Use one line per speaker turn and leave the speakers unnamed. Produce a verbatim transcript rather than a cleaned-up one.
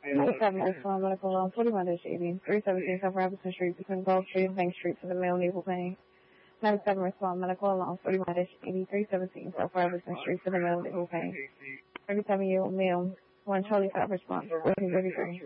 ninety-seven Islam Medical Law, forty-one eighty, three seventeen South Robinson Street between Gulf Street and Bank Street for the male naval pain. ninety-seven Islam Medical Law, forty-one eighty, three seventeen South Robinson Street for the male naval pain. thirty-seven year old male, one Charlie Top response, fourteen thirty-three.